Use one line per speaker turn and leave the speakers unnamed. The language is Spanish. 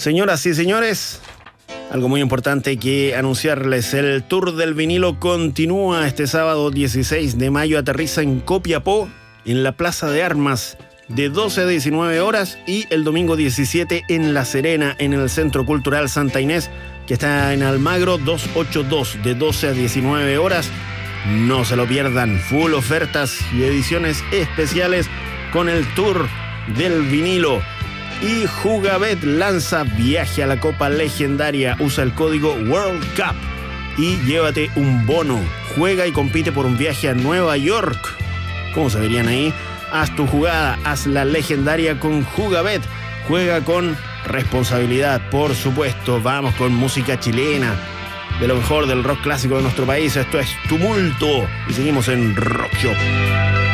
Señoras y señores, algo muy importante que anunciarles: el Tour del Vinilo continúa este sábado 16 de mayo, aterriza en Copiapó, en la Plaza de Armas, de 12 a 19 horas, y el domingo 17 en La Serena, en el Centro Cultural Santa Inés, que está en Almagro 282, de 12 a 19 horas. No se lo pierdan, full ofertas y ediciones especiales con el Tour del Vinilo. Y Jugabet lanza viaje a la Copa Legendaria. Usa el código World Cup y llévate un bono. Juega y compite por un viaje a Nueva York. ¿Cómo se verían ahí? Haz tu jugada, haz la legendaria con Jugabet. Juega con responsabilidad, por supuesto. Vamos con música chilena, de lo mejor del rock clásico de nuestro país. Esto es Tumulto y seguimos en Rock Shop.